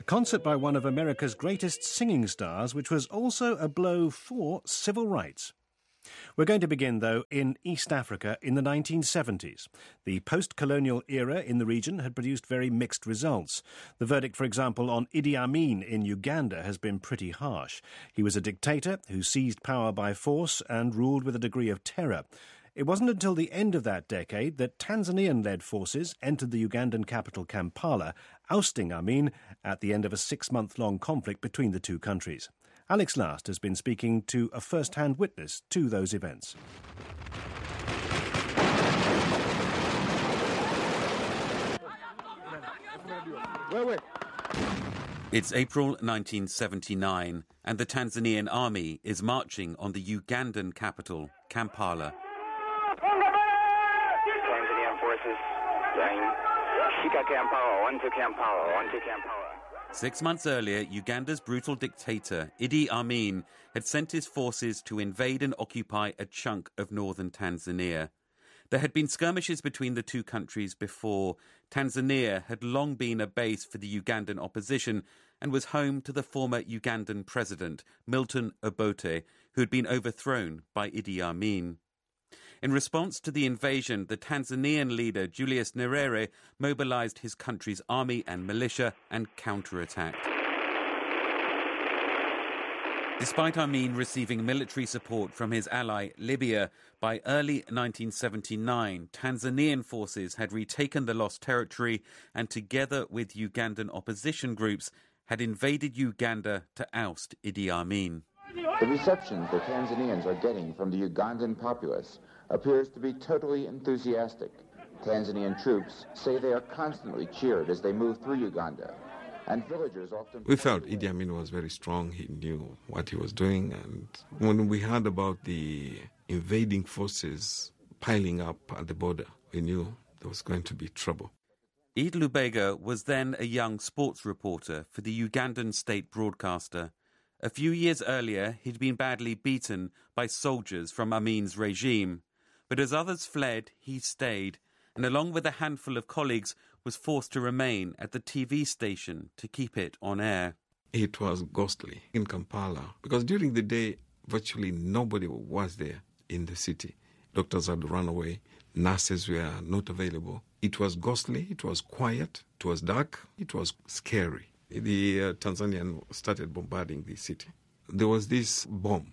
concert by one of America's greatest singing stars, which was also a blow for civil rights. We're going to begin, though, in East Africa in the 1970s. The post-colonial era in the region had produced very mixed results. The verdict, for example, on Idi Amin in Uganda has been pretty harsh. He was a dictator who seized power by force and ruled with a degree of terror. It wasn't until the end of that decade that Tanzanian-led forces entered the Ugandan capital Kampala, ousting Amin at the end of a 6-month-long conflict between the two countries. Alex Last has been speaking to a first-hand witness to those events. It's April 1979, and the Tanzanian army is marching on the Ugandan capital, Kampala. Tanzanian forces saying, Shika Kampala, on to Kampala, on to Kampala. 6 months earlier, Uganda's brutal dictator, Idi Amin, had sent his forces to invade and occupy a chunk of northern Tanzania. There had been skirmishes between the two countries before. Tanzania had long been a base for the Ugandan opposition and was home to the former Ugandan president, Milton Obote, who had been overthrown by Idi Amin. In response to the invasion, the Tanzanian leader, Julius Nyerere, mobilized his country's army and militia and counterattacked. Despite Amin receiving military support from his ally, Libya, by early 1979, Tanzanian forces had retaken the lost territory and, together with Ugandan opposition groups, had invaded Uganda to oust Idi Amin. The reception the Tanzanians are getting from the Ugandan populace appears to be totally enthusiastic. Tanzanian troops say they are constantly cheered as they move through Uganda, and villagers often... We felt Idi Amin was very strong. He knew what he was doing, and when we heard about the invading forces piling up at the border, we knew there was going to be trouble. Ed Lubega was then a young sports reporter for the Ugandan state broadcaster. A few years earlier, he'd been badly beaten by soldiers from Amin's regime. But as others fled, he stayed, and along with a handful of colleagues, was forced to remain at the TV station to keep it on air. It was ghostly in Kampala, because during the day, virtually nobody was there in the city. Doctors had run away, nurses were not available. It was ghostly, it was quiet, it was dark, it was scary. The Tanzanian started bombarding the city. There was this bomb.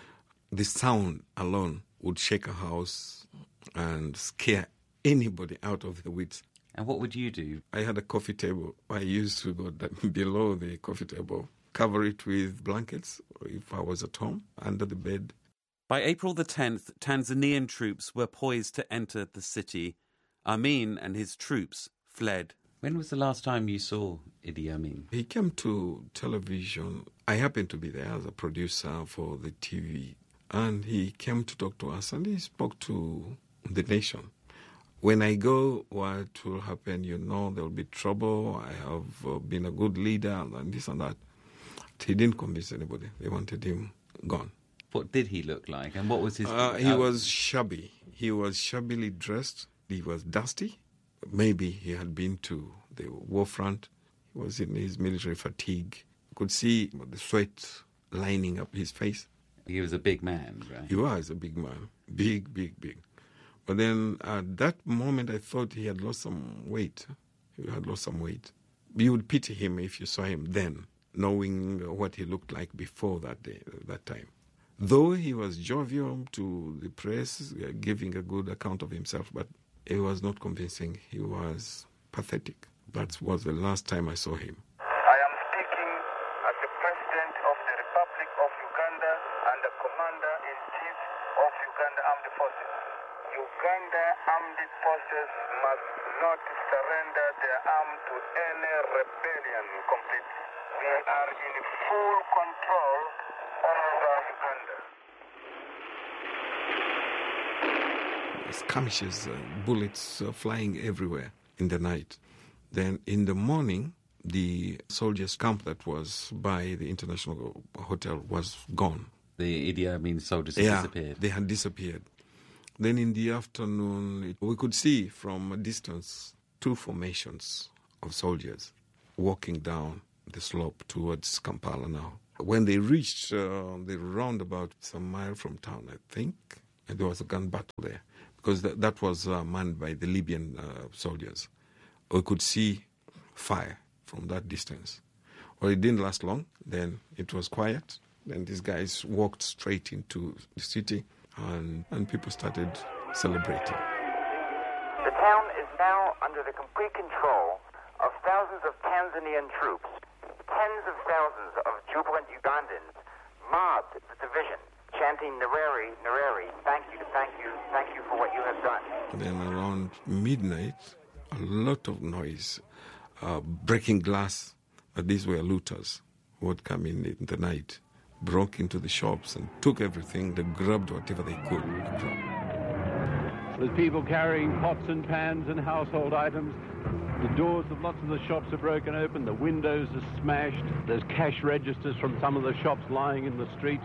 The sound alone would shake a house and scare anybody out of the wits. And what would you do? I had a coffee table. I used to go below the coffee table, cover it with blankets if I was at home, under the bed. By April the 10th, Tanzanian troops were poised to enter the city. Amin and his troops fled. When was the last time you saw Idi Amin? He came to television. I happened to be there as a producer for the TV. And he came to talk to us, and he spoke to the nation. When I go, what will happen? You know, there will be trouble. I have been a good leader, and this and that. He didn't convince anybody. They wanted him gone. What did he look like, and what was his... He was shabby. He was shabbily dressed. He was dusty. Maybe he had been to the war front. He was in his military fatigue. You could see the sweat lining up his face. He was a big man, right? He was a big man. Big, big, big. But then at that moment, I thought he had lost some weight. He had lost some weight. You would pity him if you saw him then, knowing what he looked like before that day, that time. Though he was jovial to the press, giving a good account of himself, but he was not convincing. He was pathetic. That was the last time I saw him. I am speaking as the President of the Republic of Uganda and the Commander-in-Chief of Uganda Armed Forces. Uganda Armed Forces must not surrender their arm to any rebellion completely. They are in full control over Uganda. Skirmishes, bullets flying everywhere in the night. Then in the morning, the soldiers' camp that was by the International Hotel was gone. The Idi Amin soldiers had disappeared. They had disappeared. Then in the afternoon, we could see from a distance 2 formations of soldiers walking down the slope towards Kampala now. When they reached the roundabout, some mile from town, I think, and there was a gun battle there, because that was manned by the Libyan soldiers. We could see fire from that distance. Well, it didn't last long. Then it was quiet. Then these guys walked straight into the city, and people started celebrating. The town is now under the complete control of thousands of Tanzanian troops. Tens of thousands of jubilant Ugandans mobbed the division, chanting "Nyerere, Nyerere, thank you for what you have done." Then around midnight, a lot of noise, breaking glass. These were looters who would come in the night, broke into the shops and took everything. They grabbed whatever they could. There's people carrying pots and pans and household items. The doors of lots of the shops are broken open. The windows are smashed. There's cash registers from some of the shops lying in the streets.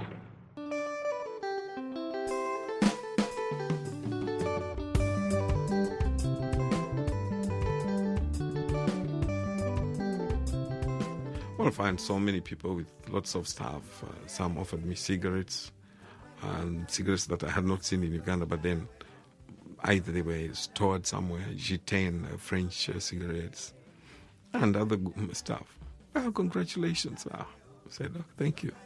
Well, I find so many people with lots of stuff. Some offered me cigarettes, cigarettes that I had not seen in Uganda, but then either they were stored somewhere, Gitain, French cigarettes, and other stuff. Well, congratulations. I said, oh, thank you.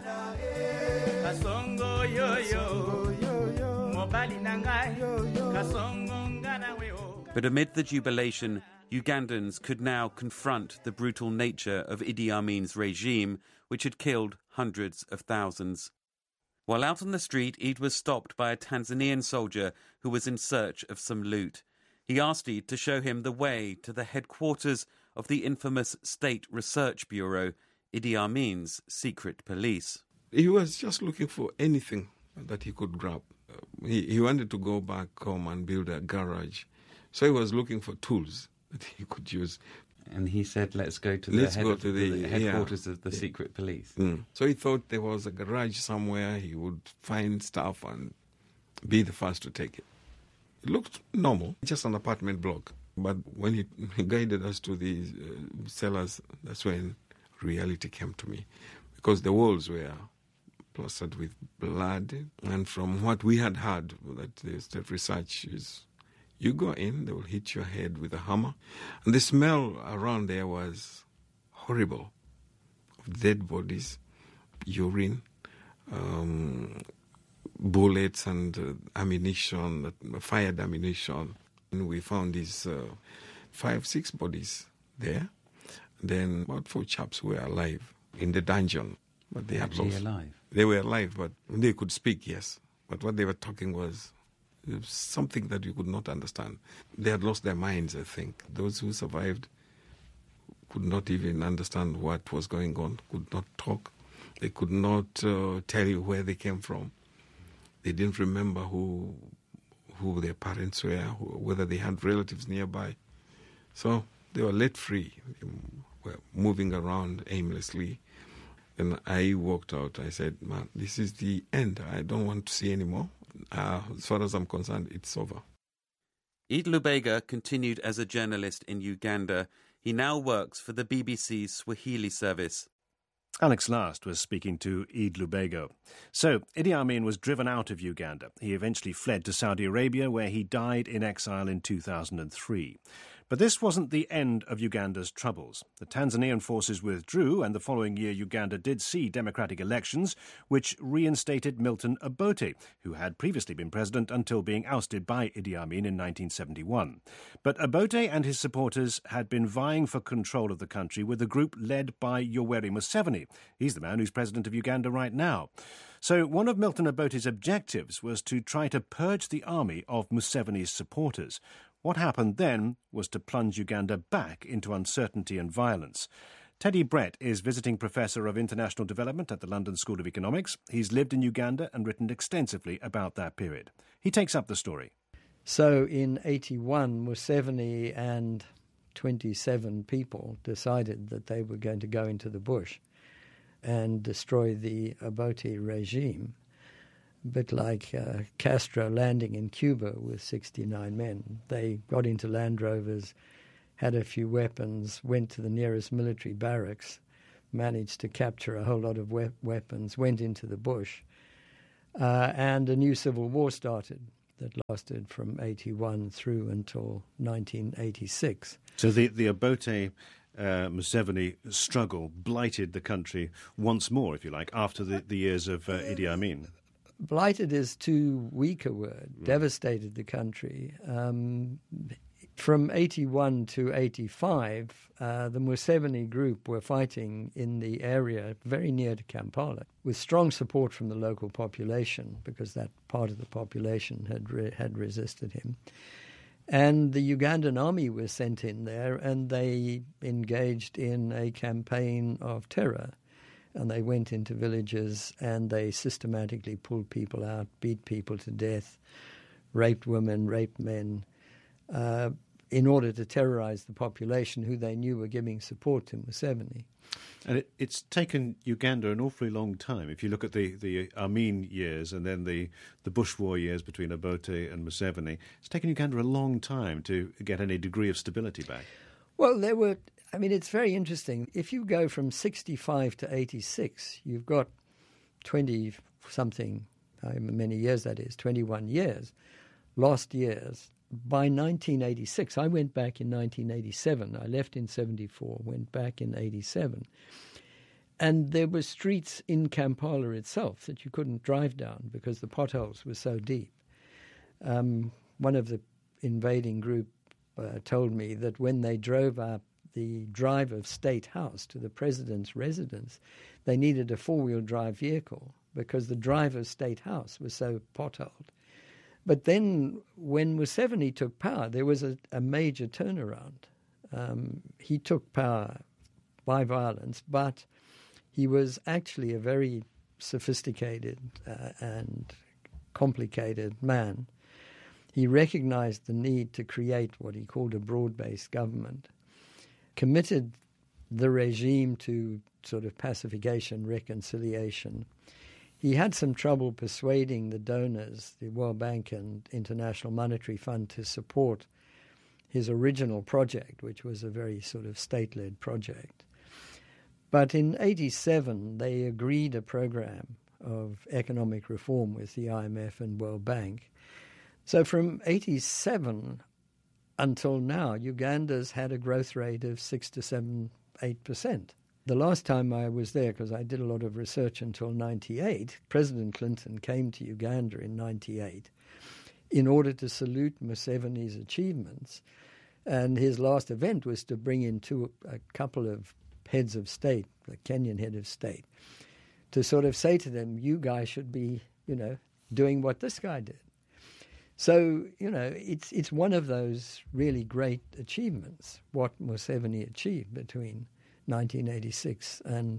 But amid the jubilation, Ugandans could now confront the brutal nature of Idi Amin's regime, which had killed hundreds of thousands. While out on the street, Eid was stopped by a Tanzanian soldier who was in search of some loot. He asked Eid to show him the way to the headquarters of the infamous State Research Bureau, Idi Amin's secret police. He was just looking for anything that he could grab. He wanted to go back home and build a garage. So he was looking for tools that he could use. And he said, let's go to the headquarters of the secret police. So he thought there was a garage somewhere. He would find stuff and be the first to take it. It looked normal, just an apartment block. But when he guided us to the cellars, that's when reality came to me. Because the walls were plastered with blood. And from what we had heard, that the State Research is, you go in, they will hit your head with a hammer. And the smell around there was horrible. Of dead bodies, urine, bullets and ammunition, fired ammunition. And we found these 5-6 bodies there. Then about 4 chaps were alive in the dungeon. But they had lost. Alive? They were alive, but they could speak, yes. But what they were talking was something that you could not understand. They had lost their minds, I think. Those who survived could not even understand what was going on, could not talk. They could not tell you where they came from. They didn't remember who their parents were, whether they had relatives nearby. So they were let free. They were moving around aimlessly. And I walked out. I said, man, this is the end. I don't want to see any more. As far as I'm concerned, it's over. Eid Lubega continued as a journalist in Uganda. He now works for the BBC's Swahili service. Alex Last was speaking to Eid Lubega. So, Idi Amin was driven out of Uganda. He eventually fled to Saudi Arabia, where he died in exile in 2003. But this wasn't the end of Uganda's troubles. The Tanzanian forces withdrew, and the following year Uganda did see democratic elections, which reinstated Milton Obote, who had previously been president until being ousted by Idi Amin in 1971. But Obote and his supporters had been vying for control of the country with a group led by Yoweri Museveni. He's the man who's president of Uganda right now. So one of Milton Obote's objectives was to try to purge the army of Museveni's supporters. What happened then was to plunge Uganda back into uncertainty and violence. Teddy Brett is visiting professor of international development at the London School of Economics. He's lived in Uganda and written extensively about that period. He takes up the story. So in 81, Museveni and 27 people decided that they were going to go into the bush and destroy the Obote regime. A bit like Castro landing in Cuba with 69 men. They got into Land Rovers, had a few weapons, went to the nearest military barracks, managed to capture a whole lot of weapons, went into the bush, and a new civil war started that lasted from 81 through until 1986. So the Obote Museveni struggle blighted the country once more, if you like, after the years of Idi Amin. Blighted is too weak a word. Devastated the country. From 81 to 85, the Museveni group were fighting in the area very near to Kampala with strong support from the local population, because that part of the population had resisted him. And the Ugandan army was sent in there, and they engaged in a campaign of terror. And they went into villages and they systematically pulled people out, beat people to death, raped women, raped men, in order to terrorize the population who they knew were giving support to Museveni. And it's taken Uganda an awfully long time. If you look at the Amin years and then the Bush War years between Obote and Museveni, it's taken Uganda a long time to get any degree of stability back. Well, it's very interesting. If you go from 65 to 86, you've got 20-something, many years that is, 21 years, lost years. By 1986, I went back in 1987. I left in 74, went back in 87. And there were streets in Kampala itself that you couldn't drive down because the potholes were so deep. One of the invading group told me that when they drove up the drive of State House to the president's residence, they needed a four-wheel drive vehicle because the drive of State House was so potholed. But then when Museveni took power, there was a major turnaround. He took power by violence, but he was actually a very sophisticated and complicated man. He recognized the need to create what he called a broad-based government, committed the regime to sort of pacification, reconciliation. He had some trouble persuading the donors, the World Bank and International Monetary Fund, to support his original project, which was a very sort of state-led project. But in 87, they agreed a program of economic reform with the IMF and World Bank. So from 87 until now, Uganda's had a growth rate of 6 to 7, 8%. The last time I was there, because I did a lot of research until 98, President Clinton came to Uganda in 98 in order to salute Museveni's achievements. And his last event was to bring in a couple of heads of state, the Kenyan head of state, to sort of say to them, you guys should be, doing what this guy did. So, it's one of those really great achievements, what Museveni achieved between 1986 and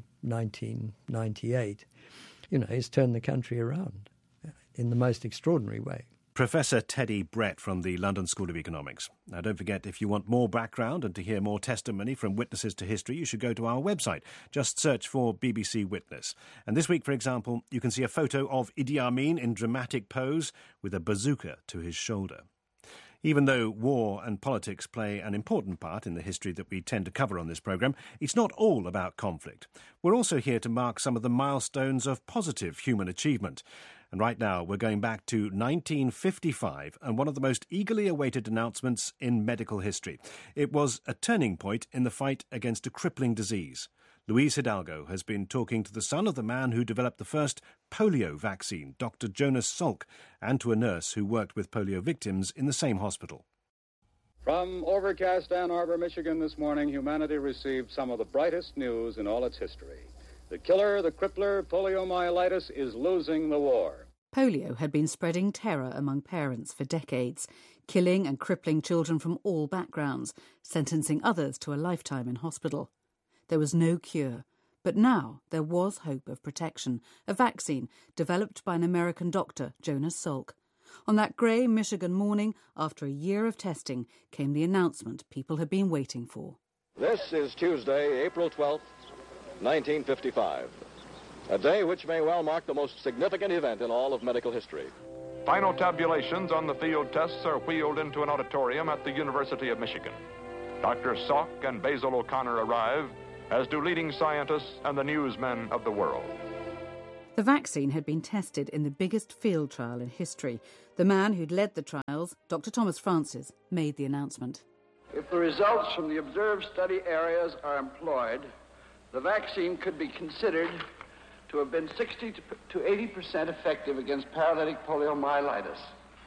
1998. He's turned the country around in the most extraordinary way. Professor Teddy Brett from the London School of Economics. Now, don't forget, if you want more background and to hear more testimony from witnesses to history, you should go to our website. Just search for BBC Witness. And this week, for example, you can see a photo of Idi Amin in dramatic pose with a bazooka to his shoulder. Even though war and politics play an important part in the history that we tend to cover on this programme, it's not all about conflict. We're also here to mark some of the milestones of positive human achievement. And right now we're going back to 1955 and one of the most eagerly awaited announcements in medical history. It was a turning point in the fight against a crippling disease. Luis Hidalgo has been talking to the son of the man who developed the first polio vaccine, Dr. Jonas Salk, and to a nurse who worked with polio victims in the same hospital. From overcast Ann Arbor, Michigan this morning, humanity received some of the brightest news in all its history. The killer, the crippler, poliomyelitis, is losing the war. Polio had been spreading terror among parents for decades, killing and crippling children from all backgrounds, sentencing others to a lifetime in hospital. There was no cure, but now there was hope of protection, a vaccine developed by an American doctor, Jonas Salk. On that grey Michigan morning, after a year of testing, came the announcement people had been waiting for. This is Tuesday, April 12th, 1955, a day which may well mark the most significant event in all of medical history. Final tabulations on the field tests are wheeled into an auditorium at the University of Michigan. Dr. Salk and Basil O'Connor arrive as do leading scientists and the newsmen of the world. The vaccine had been tested in the biggest field trial in history. The man who'd led the trials, Dr. Thomas Francis, made the announcement. If the results from the observed study areas are employed, the vaccine could be considered to have been 60 to 80% effective against paralytic poliomyelitis.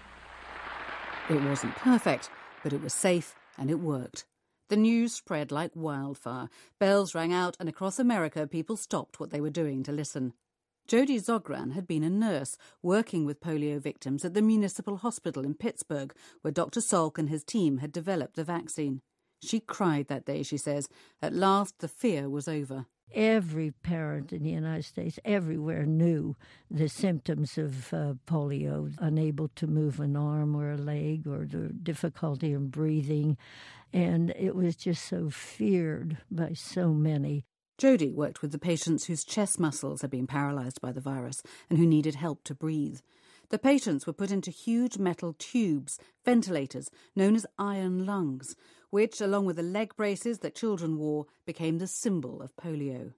It wasn't perfect, but it was safe and it worked. The news spread like wildfire. Bells rang out, and across America people stopped what they were doing to listen. Jody Zogran had been a nurse working with polio victims at the Municipal Hospital in Pittsburgh, where Dr. Salk and his team had developed the vaccine. She cried that day, she says. At last, the fear was over. Every parent in the United States, everywhere, knew the symptoms of polio, unable to move an arm or a leg, or the difficulty in breathing. And it was just so feared by so many. Jody worked with the patients whose chest muscles had been paralysed by the virus and who needed help to breathe. The patients were put into huge metal tubes, ventilators, known as iron lungs, which, along with the leg braces that children wore, became the symbol of polio.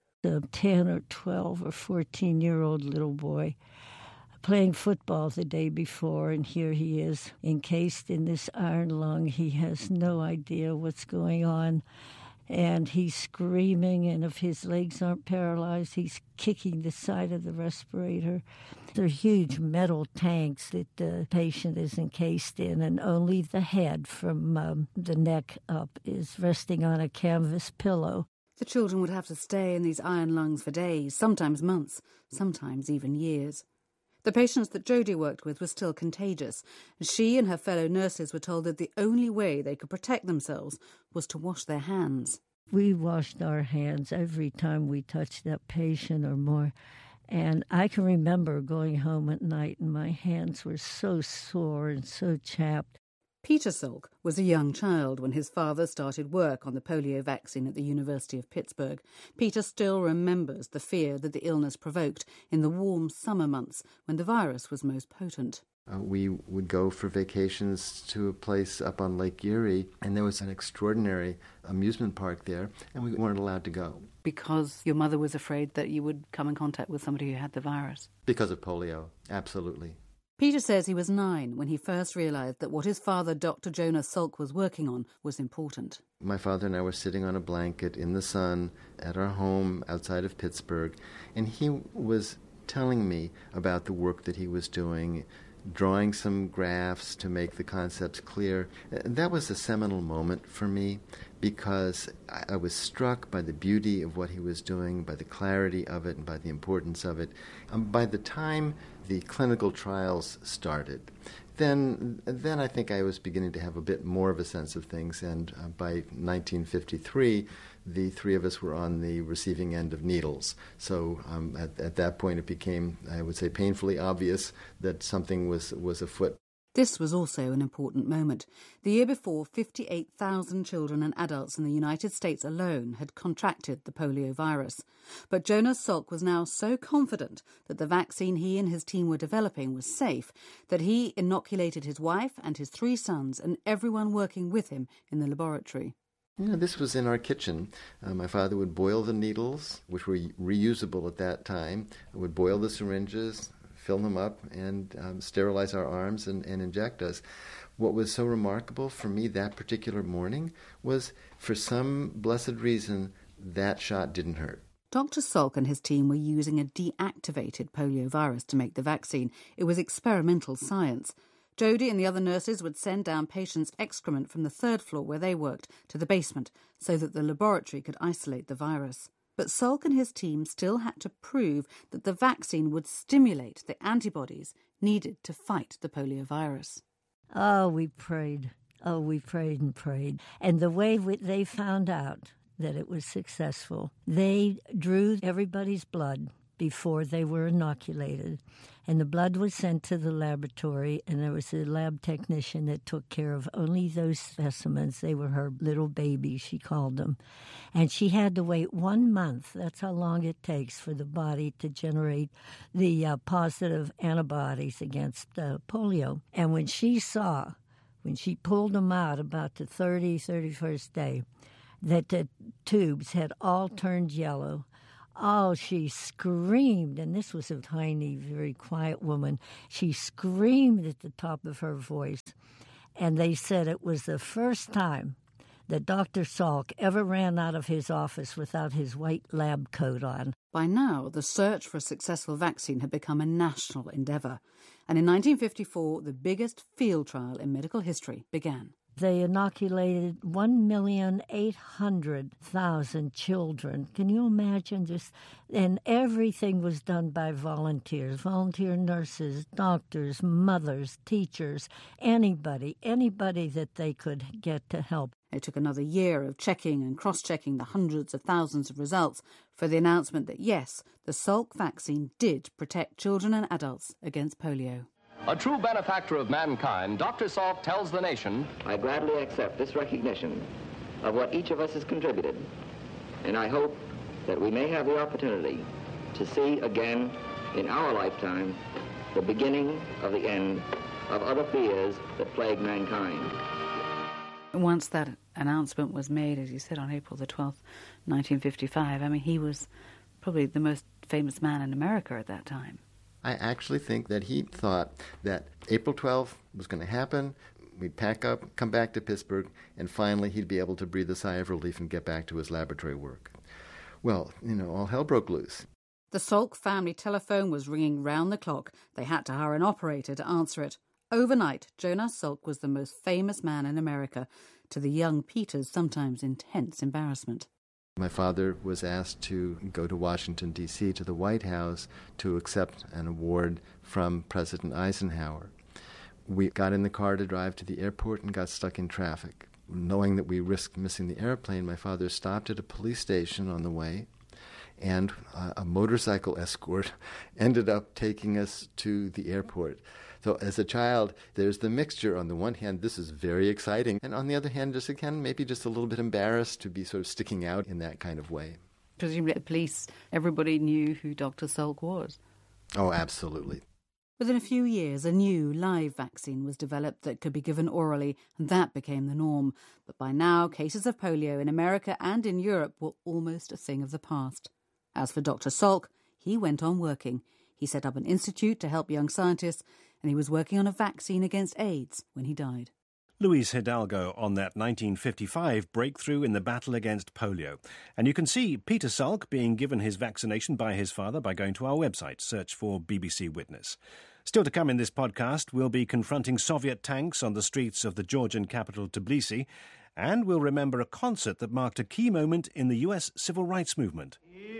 A 10 or 12 or 14-year-old little boy playing football the day before, and here he is encased in this iron lung. He has no idea what's going on. And he's screaming, and if his legs aren't paralyzed, he's kicking the side of the respirator. They're huge metal tanks that the patient is encased in, and only the head from the neck up is resting on a canvas pillow. The children would have to stay in these iron lungs for days, sometimes months, sometimes even years. The patients that Jody worked with were still contagious, and she and her fellow nurses were told that the only way they could protect themselves was to wash their hands. We washed our hands every time we touched that patient or more, and I can remember going home at night and my hands were so sore and so chapped. Peter Salk was a young child when his father started work on the polio vaccine at the University of Pittsburgh. Peter still remembers the fear that the illness provoked in the warm summer months when the virus was most potent. We would go for vacations to a place up on Lake Erie, and there was an extraordinary amusement park there, and we weren't allowed to go. Because your mother was afraid that you would come in contact with somebody who had the virus? Because of polio, absolutely. Peter says he was 9 when he first realised that what his father, Dr. Jonas Salk, was working on was important. My father and I were sitting on a blanket in the sun at our home outside of Pittsburgh, and he was telling me about the work that he was doing, drawing some graphs to make the concepts clear. That was a seminal moment for me because I was struck by the beauty of what he was doing, by the clarity of it, and by the importance of it. By the time the clinical trials started, then I think I was beginning to have a bit more of a sense of things, and by 1953, the three of us were on the receiving end of needles. So at that point it became, I would say, painfully obvious that something was afoot. This was also an important moment. The year before, 58,000 children and adults in the United States alone had contracted the polio virus. But Jonas Salk was now so confident that the vaccine he and his team were developing was safe that he inoculated his wife and his 3 sons and everyone working with him in the laboratory. This was in our kitchen. My father would boil the needles, which were reusable at that time, would boil the syringes, fill them up, and sterilize our arms and inject us. What was so remarkable for me that particular morning was, for some blessed reason, that shot didn't hurt. Dr. Salk and his team were using a deactivated polio virus to make the vaccine. It was experimental science. Jody and the other nurses would send down patients' excrement from the 3rd floor where they worked to the basement so that the laboratory could isolate the virus. But Salk and his team still had to prove that the vaccine would stimulate the antibodies needed to fight the polio virus. Oh, we prayed. Oh, we prayed and prayed. And the way they found out that it was successful, they drew everybody's blood before they were inoculated. And the blood was sent to the laboratory, and there was a lab technician that took care of only those specimens. They were her little babies, she called them. And she had to wait 1 month. That's how long it takes for the body to generate the positive antibodies against polio. And when she pulled them out about the 31st day, that the tubes had all turned yellow. Oh, she screamed, and this was a tiny, very quiet woman. She screamed at the top of her voice, and they said it was the first time that Dr. Salk ever ran out of his office without his white lab coat on. By now, the search for a successful vaccine had become a national endeavour, and in 1954, the biggest field trial in medical history began. They inoculated 1,800,000 children. Can you imagine this? And everything was done by volunteers, volunteer nurses, doctors, mothers, teachers, anybody that they could get to help. It took another year of checking and cross-checking the hundreds of thousands of results for the announcement that, yes, the Salk vaccine did protect children and adults against polio. A true benefactor of mankind, Dr. Salk tells the nation, I gladly accept this recognition of what each of us has contributed, and I hope that we may have the opportunity to see again in our lifetime the beginning of the end of other fears that plague mankind. Once that announcement was made, as you said, on April the 12th, 1955, I mean, he was probably the most famous man in America at that time. I actually think that he thought that April 12th was going to happen, we'd pack up, come back to Pittsburgh, and finally he'd be able to breathe a sigh of relief and get back to his laboratory work. Well, all hell broke loose. The Salk family telephone was ringing round the clock. They had to hire an operator to answer it. Overnight, Jonas Salk was the most famous man in America, to the young Peter's sometimes intense embarrassment. My father was asked to go to Washington, D.C., to the White House to accept an award from President Eisenhower. We got in the car to drive to the airport and got stuck in traffic. Knowing that we risked missing the airplane, my father stopped at a police station on the way, and a motorcycle escort ended up taking us to the airport. So as a child, there's the mixture. On the one hand, this is very exciting, and on the other hand, just again, maybe just a little bit embarrassed to be sort of sticking out in that kind of way. Presumably the police, everybody knew who Dr. Salk was. Oh, absolutely. Within a few years, a new live vaccine was developed that could be given orally, and that became the norm. But by now, cases of polio in America and in Europe were almost a thing of the past. As for Dr. Salk, he went on working. He set up an institute to help young scientists, and he was working on a vaccine against AIDS when he died. Luis Hidalgo on that 1955 breakthrough in the battle against polio. And you can see Peter Salk being given his vaccination by his father by going to our website. Search for BBC Witness. Still to come in this podcast, we'll be confronting Soviet tanks on the streets of the Georgian capital Tbilisi, and we'll remember a concert that marked a key moment in the US civil rights movement.